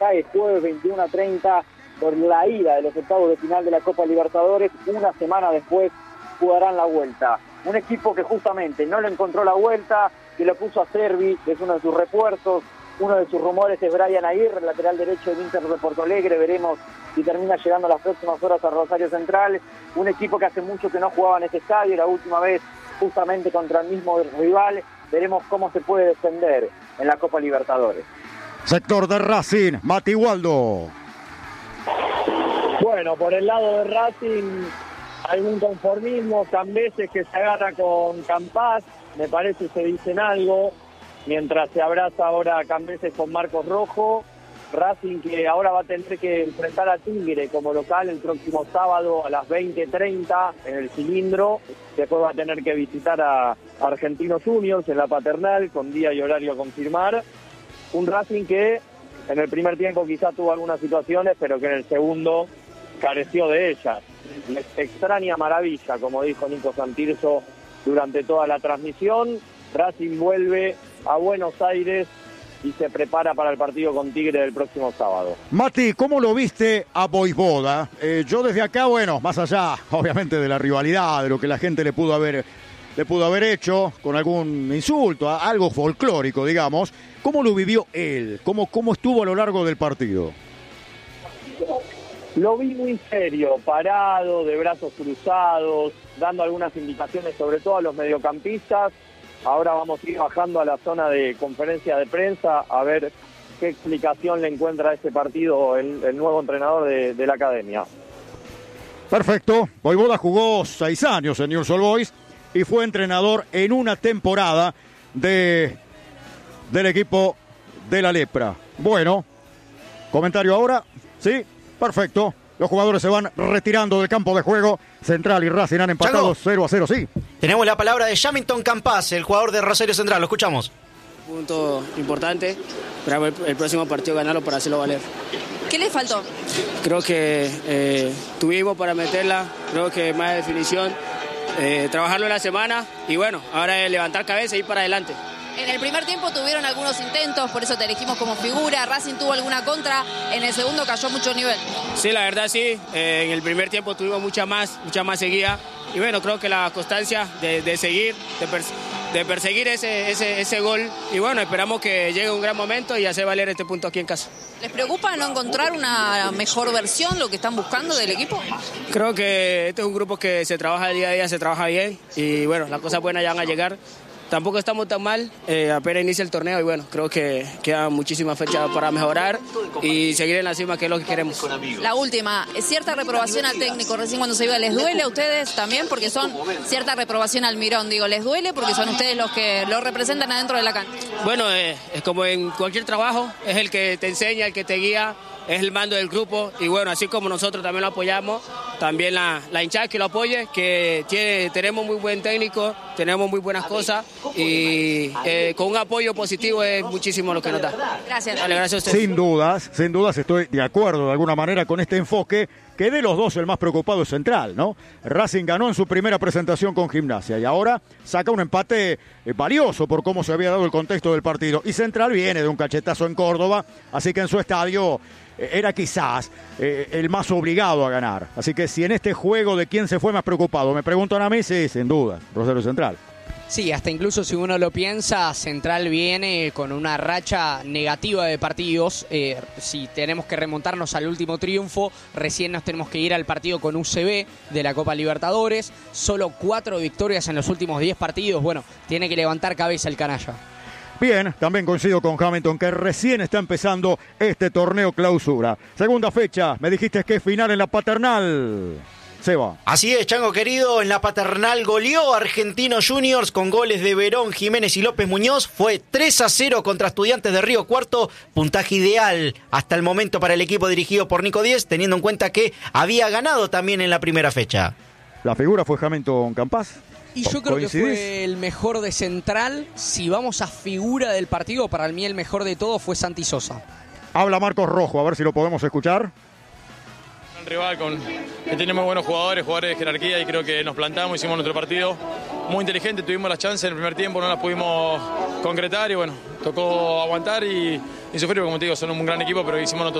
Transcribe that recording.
cae jueves 21:30 por la ida de los octavos de final de la Copa Libertadores. Una semana después jugarán la vuelta. Un equipo que justamente no le encontró la vuelta, que lo puso a Servi, que es uno de sus refuerzos. Uno de sus rumores es Brian Aguirre, lateral derecho del Inter de Porto Alegre. Veremos si termina llegando las próximas horas a Rosario Central. Un equipo que hace mucho que no jugaba en este estadio, la última vez justamente contra el mismo rival. Veremos cómo se puede defender en la Copa Libertadores. Sector de Racing, Mati Waldo. Bueno, por el lado de Racing hay un conformismo, Cambeses que se agarra con Campás, me parece se dicen algo, mientras se abraza ahora Cambeses con Marcos Rojo. Racing que ahora va a tener que enfrentar a Tigre como local el próximo sábado a las 20:30 en el Cilindro. Después va a tener que visitar a Argentinos Juniors en la Paternal con día y horario a confirmar. Un Racing que en el primer tiempo quizás tuvo algunas situaciones, pero que en el segundo careció de ellas. Extraña maravilla, como dijo Nico Santirso durante toda la transmisión. Racing vuelve a Buenos Aires y se prepara para el partido con Tigre del próximo sábado. Mati, ¿cómo lo viste a Vojvoda? Yo desde acá, bueno, más allá, obviamente, de la rivalidad, de lo que la gente le pudo haber hecho, con algún insulto, algo folclórico, digamos. ¿Cómo lo vivió él? ¿Cómo estuvo a lo largo del partido? Lo vi muy serio, parado, de brazos cruzados, dando algunas indicaciones sobre todo a los mediocampistas. Ahora vamos a ir bajando a la zona de conferencia de prensa a ver qué explicación le encuentra a este partido el nuevo entrenador de la academia. Perfecto. Vojvoda jugó 6 años en Newell's Old Boys y fue entrenador en una temporada del equipo de la Lepra. Bueno, comentario ahora. Sí, perfecto. Los jugadores se van retirando del campo de juego. Central y Racing han empatado 0-0, sí. Tenemos la palabra de Jamilton Campás, el jugador de Rosario Central. Lo escuchamos. Punto importante, pero el próximo partido ganarlo para hacerlo valer. ¿Qué le faltó? Creo que tuvimos para meterla, creo que más definición, trabajarlo en la semana y bueno, ahora es levantar cabeza y ir para adelante. En el primer tiempo tuvieron algunos intentos, por eso te elegimos como figura. Racing tuvo alguna contra, en el segundo cayó mucho nivel. Sí, la verdad sí, en el primer tiempo tuvimos mucha más seguida y bueno, creo que la constancia de seguir, de perseguir ese gol y bueno, esperamos que llegue un gran momento y hacer valer este punto aquí en casa. ¿Les preocupa no encontrar una mejor versión, lo que están buscando del equipo? Creo que este es un grupo que se trabaja día a día, se trabaja bien y bueno, las cosas buenas ya van a llegar. Tampoco estamos tan mal, apenas inicia el torneo y bueno, creo que quedan muchísimas fechas para mejorar y seguir en la cima, que es lo que queremos. La última, cierta reprobación al técnico recién cuando se iba, ¿les duele a ustedes también? Porque son cierta reprobación al Mirón, digo, ¿les duele? Porque son ustedes los que lo representan adentro de la cancha. Bueno, es como en cualquier trabajo, es el que te enseña, el que te guía, es el mando del grupo y bueno, así como nosotros también lo apoyamos, también la hinchada que lo apoye, que tenemos muy buen técnico, tenemos muy buenas cosas y con un apoyo positivo es muchísimo lo que nos da. Gracias. Vale, gracias a ustedes. Sin dudas estoy de acuerdo de alguna manera con este enfoque, que de los dos el más preocupado es Central, ¿no? Racing ganó en su primera presentación con Gimnasia y ahora saca un empate valioso por cómo se había dado el contexto del partido. Y Central viene de un cachetazo en Córdoba, así que en su estadio era quizás el más obligado a ganar. Así que si en este juego de quién se fue más preocupado, me preguntan a mí, sí, sin duda, Rosario Central. Sí, hasta incluso si uno lo piensa, Central viene con una racha negativa de partidos. Si tenemos que remontarnos al último triunfo, recién nos tenemos que ir al partido con UCB de la Copa Libertadores. Solo 4 victorias en los últimos 10 partidos. Bueno, tiene que levantar cabeza el canalla. Bien, también coincido con Hamilton que recién está empezando este torneo clausura. Segunda fecha, me dijiste que es final en la Paternal. Seba. Así es, Chango querido, en la Paternal goleó Argentinos Juniors con goles de Verón, Jiménez y López Muñoz. Fue 3-0 contra Estudiantes de Río Cuarto, puntaje ideal hasta el momento para el equipo dirigido por Nico Díez, teniendo en cuenta que había ganado también en la primera fecha. La figura fue Hamilton Campás. Y yo creo que fue el mejor de Central. Si vamos a figura del partido, para mí el mejor de todo fue Santi Sosa. Habla Marcos Rojo, a ver si lo podemos escuchar. Un rival que tiene muy buenos jugadores de jerarquía, y creo que nos plantamos, hicimos nuestro partido muy inteligente, tuvimos las chances en el primer tiempo, no las pudimos concretar y bueno, tocó aguantar y sufrir, como te digo, son un gran equipo, pero hicimos nuestro